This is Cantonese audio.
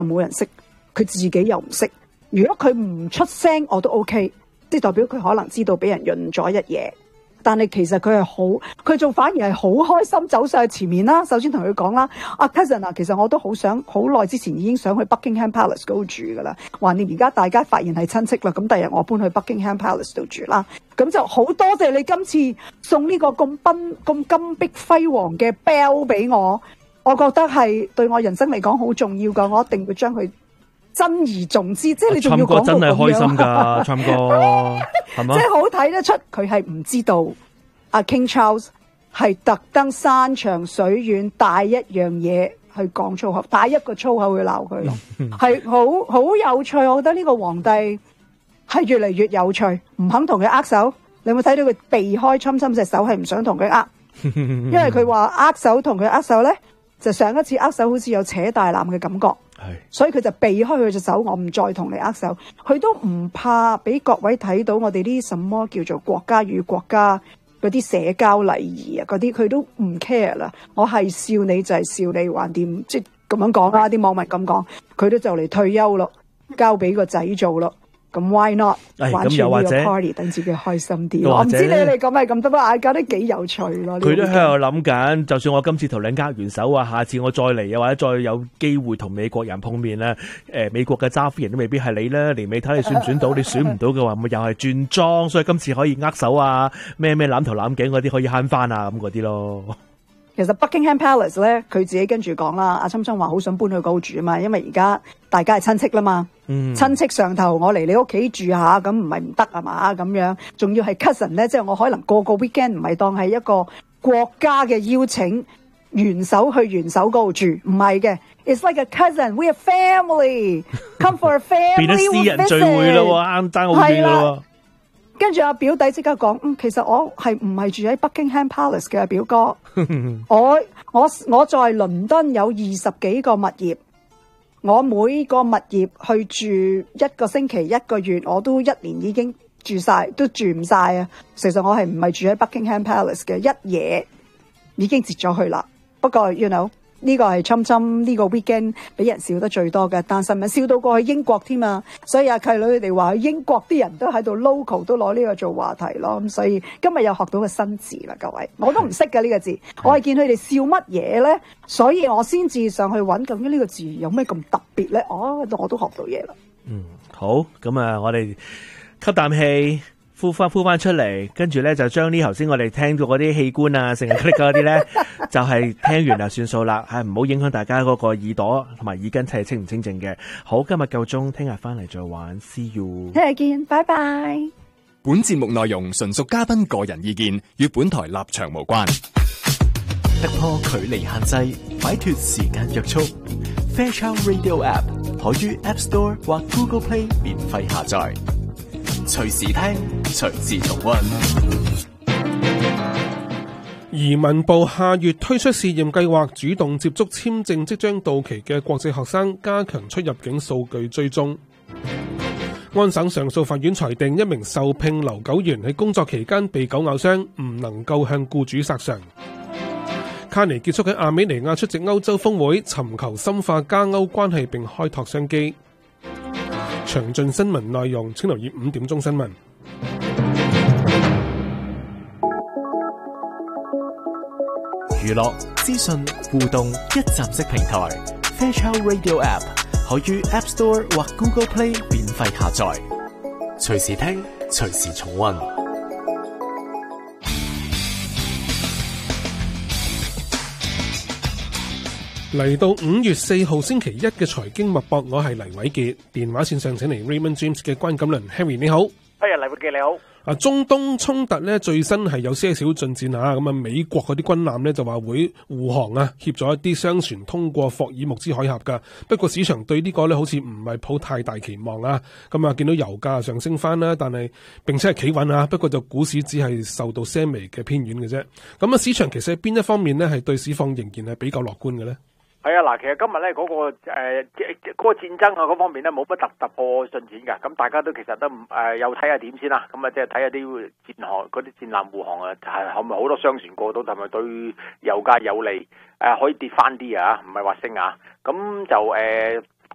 冇人識，佢自己又唔識。如果佢唔出聲，我都 OK， 即係代表佢可能知道俾人潤咗一嘢。但係其實佢仲反而係好開心走上去前面啦。首先同佢講啦，cousin 啊，其實我都好想好耐之前已經想去 Buckingham Palace 嗰度住噶啦。橫掂而家大家發現係親戚啦，咁第日我搬去 Buckingham Palace 度住啦。咁就好多謝你今次送呢個咁金碧輝煌嘅 bell 俾我，我覺得係對我人生嚟講好重要噶，我一定會將佢珍而重之。即係你仲要講到咁樣， 真係開心噶，Trump 哥係嘛？ 即係好睇得出佢係唔知道阿 King Charles 係特登山長水遠帶一樣嘢去講粗口，帶一個粗口去鬧佢咯，係好有趣。我覺得呢個皇帝係越嚟越有趣，唔肯同佢握手。你有冇睇到佢避開侵隻手，係唔想同佢握？因為佢話握手同佢握手咧，就上一次握手好似有扯大纜嘅感覺。所以佢就避開佢隻手，我唔再同你握手。佢都唔怕俾各位睇到我哋啲什麼叫做國家與國家嗰啲社交禮儀啊，嗰啲佢都唔 care 啦。我係笑你就係笑你，橫掂即係咁樣講啦。啲網民咁講，佢都就嚟退休咯，交俾個仔做咯。咁 why not 玩住呢個 party， 等自己開心啲。我唔知你哋講係咁多，我覺得幾有趣咯。 佢都喺度諗緊，就算我今次同你握完手啊，下次我再嚟啊，或者再有機會同美國人碰面咧，美國嘅揸飛人都未必係你啦。年尾睇你選唔選到，你選唔到嘅話，咪又係轉裝。所以今次可以握手啊，咩攬頭攬頸嗰啲可以慳翻啊，咁嗰啲咯。 其實 Buckingham Palace 咧，佢自己跟住講啦，阿侵侵話好想搬去嗰度住啊嘛，因為而家大家係親戚啦嘛，親戚上頭，我嚟你屋企住下，咁唔係唔得啊嘛，咁樣，仲要係 cousin 咧，即係我可能個 weekend 唔係當係一個國家嘅邀請，元首去元首嗰度住，唔係嘅 ，it's like a cousin，we are family，come for a family， 變咗私人聚會咯，啱爭好遠咯。 跟住阿表弟即刻講，其實我係唔係住喺 Buckingham Palace 嘅表哥，我在倫敦有20幾個物業，我每個物業去住1個星期1個月，我都1年已經住晒，都住唔晒啊！其實我係唔係住喺 Buckingham Palace 嘅，一夜已經截咗去啦。不過 you know 呢個係侵侵呢個 weekend 俾人笑得最多嘅，但係咪笑到過去英國添啊？所以阿契女佢哋話英國啲人都喺度 local 都攞呢個做話題咯。咁所以今日又學到個新字啦，各位，我都唔識嘅呢個字，我係見佢哋笑乜嘢咧，所以我先至上去揾究竟呢個字有咩咁特別咧。我都學到嘢啦。 好，咁啊，我哋吸啖氣。呼翻出嚟，跟住咧就將呢頭先我哋聽到嗰啲器官啊，成日 click 嗰啲咧，就係聽完就算數啦，係唔好影響大家嗰個耳朵同埋耳根睇清唔清淨嘅。好，今日夠鐘，聽日翻嚟再玩 ，see you， 聽日見，拜拜。 本節目內容純屬嘉賓個人意見，與本台立場無關。 突破距離限制，擺脫時間約束。Fairchild Radio App 可於 App Store 或 Google Play 免費下載。隨時聽，隨時重溫。 移民部下月推出試驗計劃，主動接觸簽證即將到期嘅國際學生，加強出入境數據追蹤。安省上訴法院裁定，一名受聘留狗員喺工作期間被狗咬傷，唔能夠向僱主索償。卡尼結束喺亞美尼亞出席歐洲峰會，尋求深化加歐關係並開拓商機。詳盡新聞內容，請留意5點鐘新聞。 娛樂、資訊、互動一站式平台 Fairchild Radio App 可於 App Store 或 Google Play 免費下載，隨時聽，隨時重溫。 嚟到5月4號星期一嘅財經脈搏，我係黎偉傑，電話線上請嚟 Raymond James 嘅關錦麟 Harry， 你好。 係啊，黎偉傑你好。 中東衝突咧最新係有些少進展啊，咁啊美國嗰啲軍艦咧就話會護航啊，協助一啲商船通過霍爾木茲海峽噶。不過市場對呢個咧好似唔係抱太大期望啊。咁啊見到油價上升翻啦，但係並且係企穩啊。不過就股市只係受到些微嘅偏軟嘅啫。咁啊市場其實喺邊一方面咧係對市況仍然係比較樂觀嘅咧？ 係啊，嗱，其實今日咧嗰個嗰個戰爭啊嗰方面咧冇乜突破進展㗎，咁大家都其實都又睇下點先啦，咁啊即係睇下啲戰航嗰啲戰艦護航啊，係係咪好多商船過到，係咪對油價有利？可以跌翻啲啊，唔係話升啊，咁就